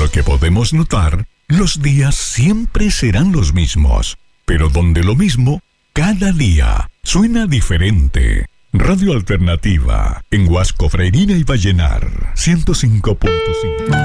lo que podemos notar, los días siempre serán los mismos, pero donde lo mismo, cada día, suena diferente. Radio Alternativa, en Huasco, Freirina y Vallenar, 105.5.